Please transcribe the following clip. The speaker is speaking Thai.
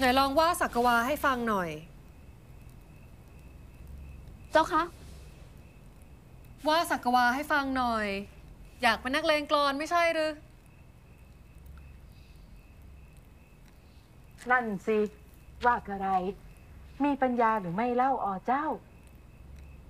ไหนลองว่าสักวาให้ฟังหน่อยเจ้าคะว่าสักวาให้ฟังหน่อย อยากเป็นนักเลงกลอนไม่ใช่หรือนั่นสิว่ากระไร มีปัญญาหรือไม่เล่าอ๋อเจ้า